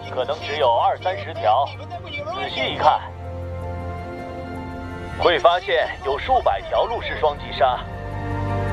可能只有20-30条，仔细一看，会发现有数百条陆氏双脊鲨。